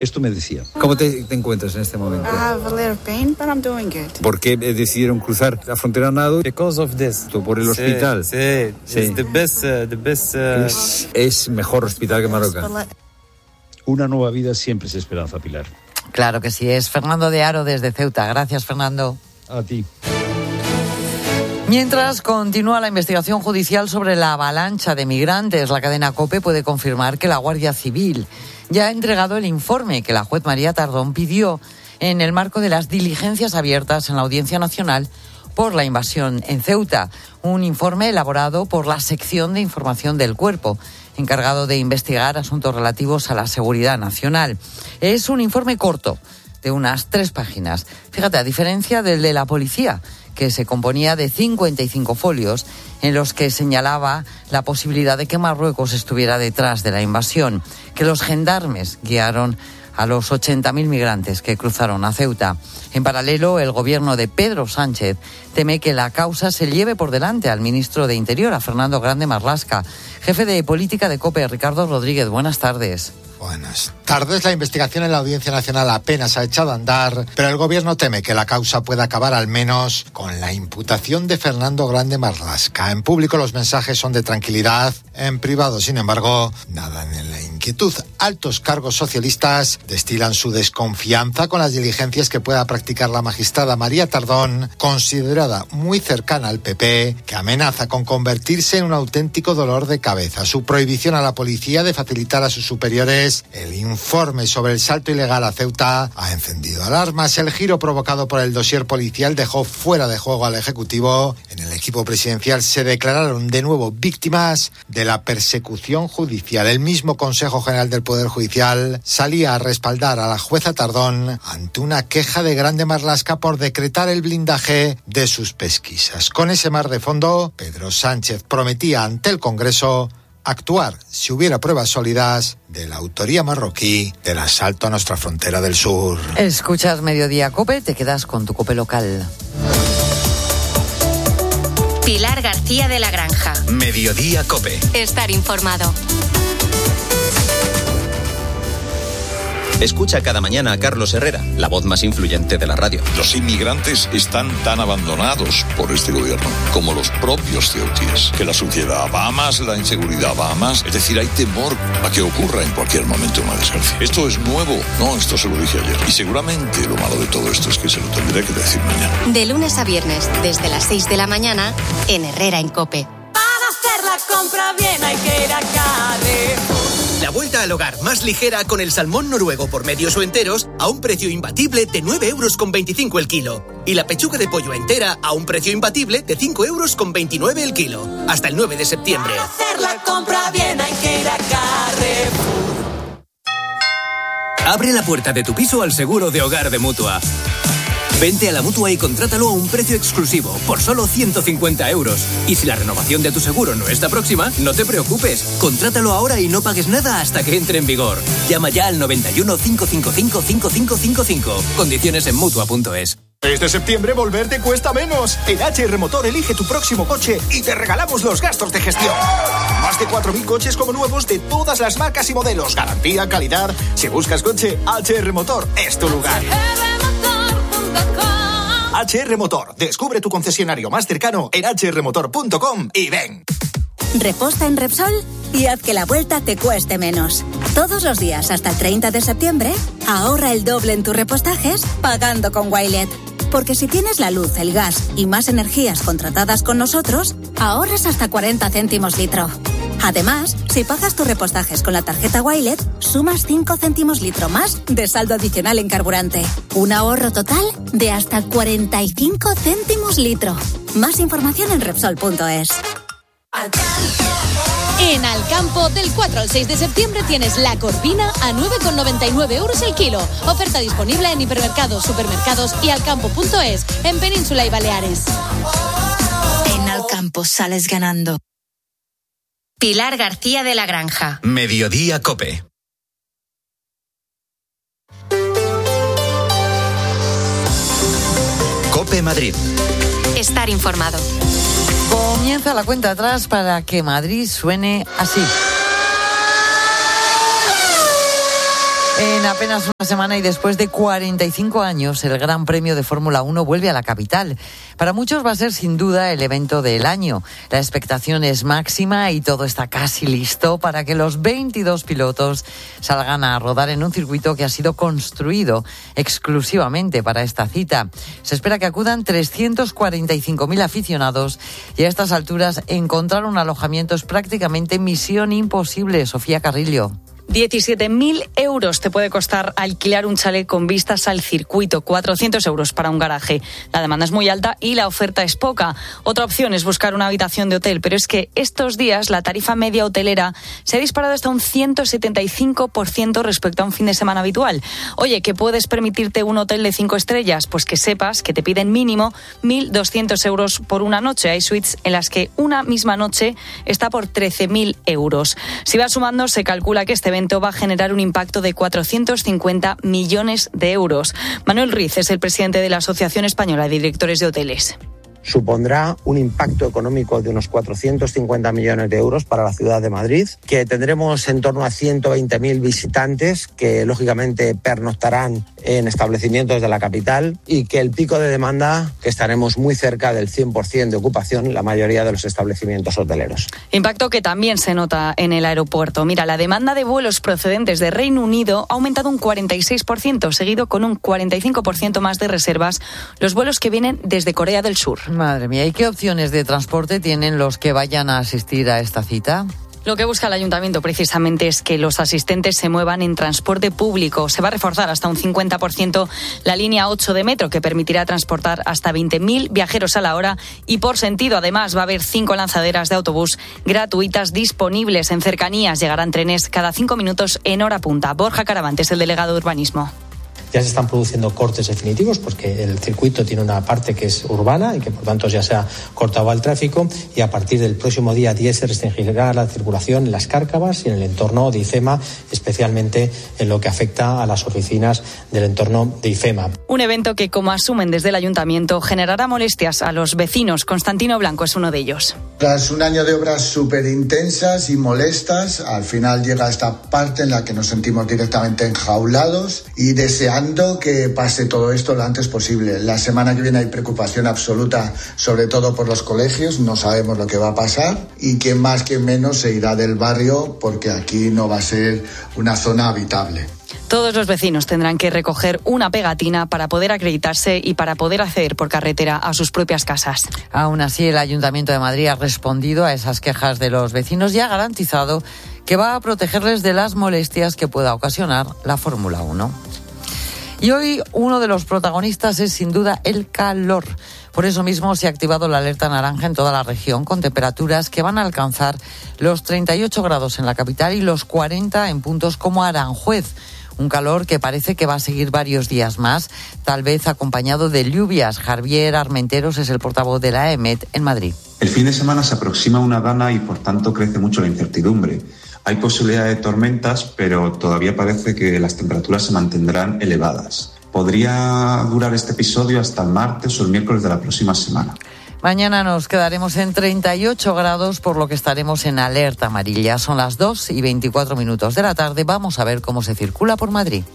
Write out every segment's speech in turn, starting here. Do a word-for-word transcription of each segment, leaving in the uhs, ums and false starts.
Esto me decía. ¿Cómo te, te encuentras en este momento? I have a little pain, but I'm doing good. ¿Por qué decidieron cruzar la frontera a nado? Because of this. Por el hospital. Sí, sí. It's the best, uh, the best. Uh... Es, es mejor hospital que Marroca. Una nueva vida siempre es esperanza, Pilar. Claro que sí, es Fernando de Aro desde Ceuta. Gracias, Fernando. A ti. Mientras continúa la investigación judicial sobre la avalancha de migrantes, la cadena COPE puede confirmar que la Guardia Civil ya ha entregado el informe que la juez María Tardón pidió en el marco de las diligencias abiertas en la Audiencia Nacional por la invasión en Ceuta. Un informe elaborado por la sección de información del Cuerpo, encargado de investigar asuntos relativos a la seguridad nacional. Es un informe corto, de unas tres páginas. Fíjate, a diferencia del de la policía, que se componía de cincuenta y cinco folios en los que señalaba la posibilidad de que Marruecos estuviera detrás de la invasión, que los gendarmes guiaron a los ochenta mil migrantes que cruzaron a Ceuta. En paralelo, el gobierno de Pedro Sánchez teme que la causa se lleve por delante al ministro de Interior, a Fernando Grande Marlaska. Jefe de política de COPE, Ricardo Rodríguez, buenas tardes. Buenas tardes. La investigación en la Audiencia Nacional apenas ha echado a andar, pero el gobierno teme que la causa pueda acabar al menos con la imputación de Fernando Grande Marlaska. En público los mensajes son de tranquilidad, en privado, sin embargo, nadan en la inquietud. Altos cargos socialistas destilan su desconfianza con las diligencias que pueda practicar la magistrada María Tardón, considerada muy cercana al P P, que amenaza con convertirse en un auténtico dolor de cabeza. Su prohibición a la policía de facilitar a sus superiores el informe sobre el salto ilegal a Ceuta ha encendido alarmas. El giro provocado por el dossier policial dejó fuera de juego al Ejecutivo. En el equipo presidencial se declararon de nuevo víctimas de la persecución judicial. El mismo Consejo General del Poder Judicial salía a respaldar a la jueza Tardón ante una queja de Grande Marlaska por decretar el blindaje de sus pesquisas. Con ese mar de fondo, Pedro Sánchez prometía ante el Congreso actuar si hubiera pruebas sólidas de la autoría marroquí del asalto a nuestra frontera del sur. Escuchas Mediodía COPE, te quedas con tu COPE local. Pilar García de la Granja. Mediodía COPE. Estar informado. Escucha cada mañana a Carlos Herrera, la voz más influyente de la radio. Los inmigrantes están tan abandonados por este gobierno como los propios ceutíes, que la suciedad va a más, la inseguridad va a más. Es decir, hay temor a que ocurra en cualquier momento una desgracia. Esto es nuevo, no, esto se lo dije ayer. Y seguramente lo malo de todo esto es que se lo tendré que decir mañana. De lunes a viernes, desde las seis de la mañana, en Herrera en COPE. Para hacer la compra bien hay que ir a Carrefour. La vuelta al hogar más ligera con el salmón noruego por medios o enteros a un precio imbatible de nueve euros con veinticinco el kilo. Y la pechuga de pollo entera a un precio imbatible de cinco euros con veintinueve el kilo. Hasta el nueve de septiembre. Para hacer la compra bien hay que ir a Carrefour. Abre la puerta de tu piso al seguro de hogar de Mutua. Vente a la Mutua y contrátalo a un precio exclusivo, por solo ciento cincuenta euros. Y si la renovación de tu seguro no está próxima, no te preocupes. Contrátalo ahora y no pagues nada hasta que entre en vigor. Llama ya al noventa y uno, cinco cinco cinco, cinco cinco cinco cinco. Condiciones en Mutua punto es. Este septiembre volver te cuesta menos. En H R Motor elige tu próximo coche y te regalamos los gastos de gestión. Más de cuatro mil coches como nuevos de todas las marcas y modelos. Garantía, calidad. Si buscas coche, H R Motor es tu lugar. H R Motor. Descubre tu concesionario más cercano en h r motor punto com y ven. Reposta en Repsol y haz que la vuelta te cueste menos. Todos los días hasta el treinta de septiembre, ahorra el doble en tus repostajes pagando con Wilet. Porque si tienes la luz, el gas y más energías contratadas con nosotros, ahorras hasta cuarenta céntimos litro. Además, si pagas tus repostajes con la tarjeta Wilet, sumas cinco céntimos litro más de saldo adicional en carburante. Un ahorro total de hasta cuarenta y cinco céntimos litro. Más información en Repsol punto es. En Alcampo, del cuatro al seis de septiembre tienes la corvina a nueve con noventa y nueve euros el kilo. Oferta disponible en hipermercados, supermercados y alcampo punto es, en Península y Baleares. En Alcampo sales ganando. Pilar García de la Granja. Mediodía COPE. COPE Madrid. Estar informado. Comienza la cuenta atrás para que Madrid suene así. En apenas una semana y después de cuarenta y cinco años, el Gran Premio de Fórmula uno vuelve a la capital. Para muchos va a ser sin duda el evento del año. La expectación es máxima y todo está casi listo para que los veintidós pilotos salgan a rodar en un circuito que ha sido construido exclusivamente para esta cita. Se espera que acudan trescientos cuarenta y cinco mil aficionados y a estas alturas encontrar un alojamiento es prácticamente misión imposible. Sofía Carrillo. diecisiete mil euros te puede costar alquilar un chalet con vistas al circuito, cuatrocientos euros para un garaje. La demanda es muy alta y la oferta es poca. Otra opción es buscar una habitación de hotel, pero es que estos días la tarifa media hotelera se ha disparado hasta un ciento setenta y cinco por ciento respecto a un fin de semana habitual. Oye, ¿que puedes permitirte un hotel de cinco estrellas? Pues que sepas que te piden mínimo mil doscientos euros por una noche. Hay suites en las que una misma noche está por trece mil euros. Si vas sumando, se calcula que este evento va a generar un impacto de cuatrocientos cincuenta millones de euros. Manuel Ruiz es el presidente de la Asociación Española de Directores de Hoteles. Supondrá un impacto económico de unos cuatrocientos cincuenta millones de euros para la ciudad de Madrid, que tendremos en torno a ciento veinte mil visitantes que lógicamente pernoctarán en establecimientos de la capital y que el pico de demanda, que estaremos muy cerca del cien por ciento de ocupación en la mayoría de los establecimientos hoteleros. Impacto que también se nota en el aeropuerto. Mira, la demanda de vuelos procedentes de Reino Unido ha aumentado un cuarenta y seis por ciento, seguido con un cuarenta y cinco por ciento más de reservas los vuelos que vienen desde Corea del Sur. Madre mía, ¿y qué opciones de transporte tienen los que vayan a asistir a esta cita? Lo que busca el ayuntamiento precisamente es que los asistentes se muevan en transporte público. Se va a reforzar hasta un cincuenta por ciento la línea ocho de metro, que permitirá transportar hasta veinte mil viajeros a la hora y por sentido. Además, va a haber cinco lanzaderas de autobús gratuitas disponibles en cercanías. Llegarán trenes cada cinco minutos en hora punta. Borja Caravante es el delegado de urbanismo. Ya se están produciendo cortes definitivos porque el circuito tiene una parte que es urbana y que por tanto ya se ha cortado el tráfico, y a partir del próximo día diez se restringirá la circulación en las Cárcavas y en el entorno de IFEMA, especialmente en lo que afecta a las oficinas del entorno de IFEMA. Un evento que, como asumen desde el ayuntamiento, generará molestias a los vecinos. Constantino Blanco es uno de ellos. Tras un año de obras súper intensas y molestas, al final llega esta parte en la que nos sentimos directamente enjaulados y deseando que pase todo esto lo antes posible. La semana que viene hay preocupación absoluta, sobre todo por los colegios. No sabemos lo que va a pasar y quien más, quien menos se irá del barrio, porque aquí no va a ser una zona habitable. Todos los vecinos tendrán que recoger una pegatina para poder acreditarse y para poder acceder por carretera a sus propias casas. Aún así, el Ayuntamiento de Madrid ha respondido a esas quejas de los vecinos y ha garantizado que va a protegerles de las molestias que pueda ocasionar la Fórmula uno. Y hoy uno de los protagonistas es sin duda el calor. Por eso mismo se ha activado la alerta naranja en toda la región, con temperaturas que van a alcanzar los treinta y ocho grados en la capital y los cuarenta en puntos como Aranjuez. Un calor que parece que va a seguir varios días más, tal vez acompañado de lluvias. Javier Armenteros es el portavoz de la E M E T en Madrid. El fin de semana se aproxima una gana y por tanto crece mucho la incertidumbre. Hay posibilidad de tormentas, pero todavía parece que las temperaturas se mantendrán elevadas. Podría durar este episodio hasta el martes o el miércoles de la próxima semana. Mañana nos quedaremos en treinta y ocho grados, por lo que estaremos en alerta amarilla. Son las dos y veinticuatro minutos de la tarde. Vamos a ver cómo se circula por Madrid.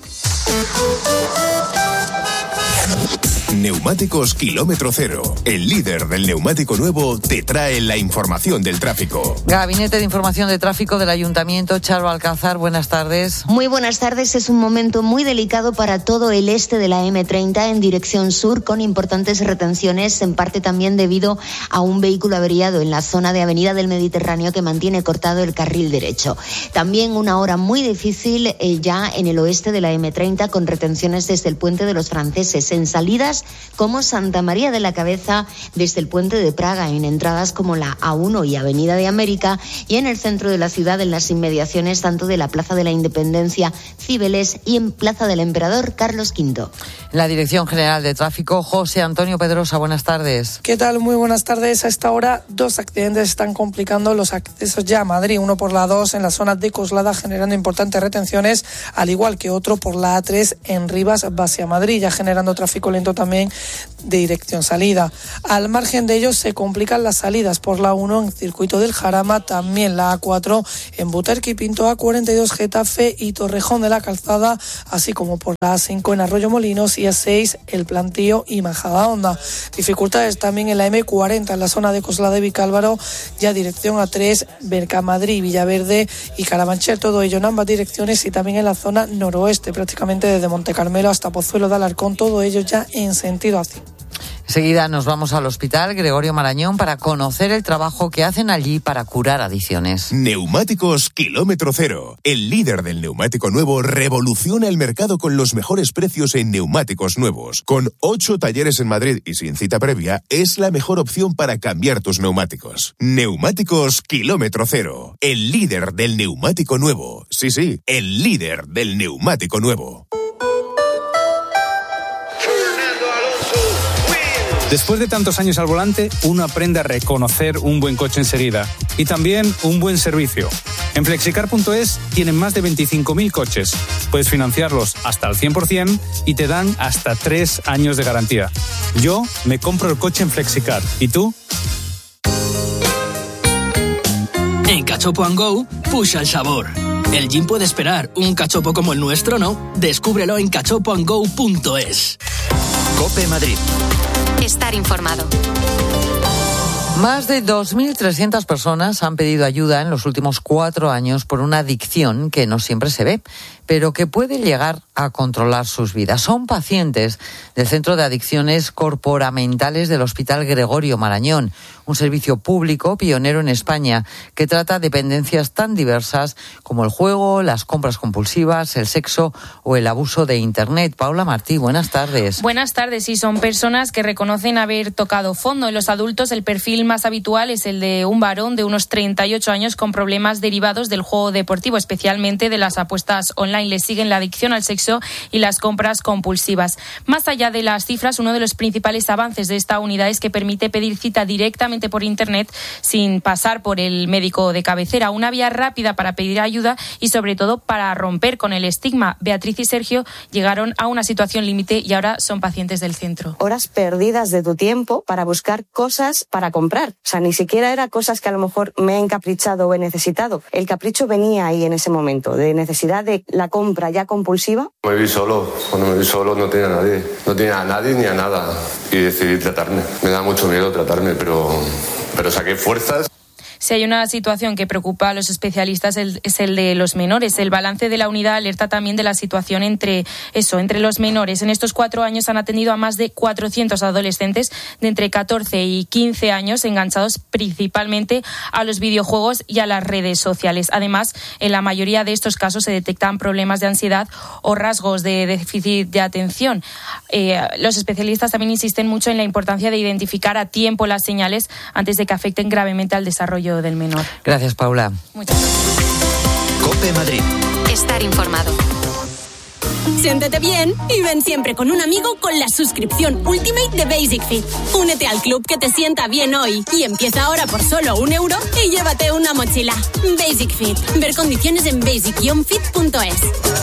Neumáticos Kilómetro Cero, el líder del neumático nuevo, te trae la información del tráfico. Gabinete de Información de Tráfico del Ayuntamiento, Charo Alcázar, buenas tardes. Muy buenas tardes. Es un momento muy delicado para todo el este de la eme treinta en dirección sur, con importantes retenciones, en parte también debido a un vehículo averiado en la zona de Avenida del Mediterráneo que mantiene cortado el carril derecho. También una hora muy difícil eh, ya en el oeste de la eme treinta, con retenciones desde el Puente de los Franceses, en salidas como Santa María de la Cabeza, desde el Puente de Praga, en entradas como la A uno y Avenida de América, y en el centro de la ciudad, en las inmediaciones tanto de la Plaza de la Independencia, Cibeles, y en Plaza del Emperador Carlos quinto. En la Dirección General de Tráfico, José Antonio Pedrosa, buenas tardes. ¿Qué tal? Muy buenas tardes. A esta hora, dos accidentes están complicando los accesos ya a Madrid. Uno por la dos en la zona de Coslada, generando importantes retenciones, al igual que otro por la A tres en Rivas, hacia Madrid, ya generando tráfico lento también de dirección salida. Al margen de ellos, se complican las salidas por la uno en Circuito del Jarama, también la A cuatro en Butarque y Pinto, A cuarenta y dos Getafe y Torrejón de la Calzada, así como por la A cinco en Arroyo Molinos y A seis El Plantío y Majadahonda. Dificultades también en la eme cuarenta en la zona de Coslada de Vicálvaro, ya dirección A tres, Mercamadrid, Villaverde y Carabanchel, todo ello en ambas direcciones, y también en la zona noroeste, prácticamente desde Montecarmelo hasta Pozuelo de Alarcón, todo ello ya en sentido hacia. Enseguida nos vamos al Hospital Gregorio Marañón para conocer el trabajo que hacen allí para curar adicciones. Neumáticos Kilómetro Cero. El líder del neumático nuevo revoluciona el mercado con los mejores precios en neumáticos nuevos. Con ocho talleres en Madrid y sin cita previa, es la mejor opción para cambiar tus neumáticos. Neumáticos Kilómetro Cero. El líder del neumático nuevo. Sí, sí, el líder del neumático nuevo. Después de tantos años al volante, uno aprende a reconocer un buen coche enseguida y también un buen servicio. En flexicar punto es tienen más de veinticinco mil coches. Puedes financiarlos hasta al cien por ciento y te dan hasta tres años de garantía. Yo me compro el coche en Flexicar. ¿Y tú? En Cachopo and Go, pusha el sabor. El gin puede esperar, un cachopo como el nuestro no. Descúbrelo en cachopo and go punto es. COPE Madrid. Estar informado. Más de dos mil trescientas personas han pedido ayuda en los últimos cuatro años por una adicción que no siempre se ve, pero que puede llegar a controlar sus vidas. Son pacientes del Centro de Adicciones Corporamentales del Hospital Gregorio Marañón, un servicio público pionero en España que trata dependencias tan diversas como el juego, las compras compulsivas, el sexo o el abuso de Internet. Paula Martí, buenas tardes. Buenas tardes. Sí, son personas que reconocen haber tocado fondo. En los adultos, el perfil más habitual es el de un varón de unos treinta y ocho años con problemas derivados del juego deportivo, especialmente de las apuestas online. Le siguen la adicción al sexo y las compras compulsivas. Más allá de las cifras, uno de los principales avances de esta unidad es que permite pedir cita directamente por Internet sin pasar por el médico de cabecera. Una vía rápida para pedir ayuda y, sobre todo, para romper con el estigma. Beatriz y Sergio llegaron a una situación límite y ahora son pacientes del centro. Horas perdidas de tu tiempo para buscar cosas para comprar. O sea, ni siquiera era cosas que a lo mejor me he encaprichado o he necesitado. El capricho venía ahí en ese momento, de necesidad de la compra ya compulsiva. Me vi solo, cuando me vi solo no tenía a nadie, no tenía a nadie ni a nada y decidí tratarme. Me da mucho miedo tratarme, pero, pero saqué fuerzas. Si hay una situación que preocupa a los especialistas es el de los menores. El balance de la unidad alerta también de la situación entre eso, entre los menores. En estos cuatro años han atendido a más de cuatrocientos adolescentes de entre catorce y quince años enganchados principalmente a los videojuegos y a las redes sociales. Además, en la mayoría de estos casos se detectan problemas de ansiedad o rasgos de déficit de atención. Eh, los especialistas también insisten mucho en la importancia de identificar a tiempo las señales antes de que afecten gravemente al desarrollo del menor. Gracias, Paula. Muchas gracias. COPE Madrid. Estar informado. Siéntete bien y ven siempre con un amigo con la suscripción Ultimate de Basic Fit. Únete al club que te sienta bien hoy y empieza ahora por solo un euro y llévate una mochila. Basic Fit. Ver condiciones en basic guion fit punto es.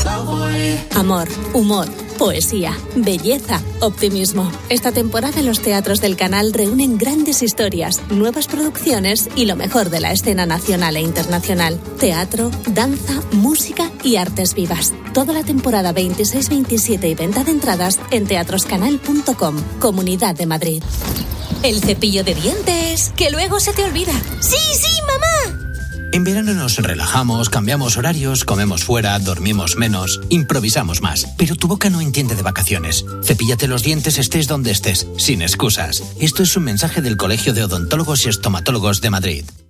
Amor, humor, poesía, belleza, optimismo. Esta temporada los teatros del canal reúnen grandes historias, nuevas producciones y lo mejor de la escena nacional e internacional. Teatro, danza, música y artes vivas. Toda la temporada veintiséis veintisiete y venta de entradas en teatroscanal punto com. Comunidad de Madrid. El cepillo de dientes, que luego se te olvida. ¡Sí, sí, mamá! En verano nos relajamos, cambiamos horarios, comemos fuera, dormimos menos, improvisamos más. Pero tu boca no entiende de vacaciones. Cepíllate los dientes estés donde estés, sin excusas. Esto es un mensaje del Colegio de Odontólogos y Estomatólogos de Madrid.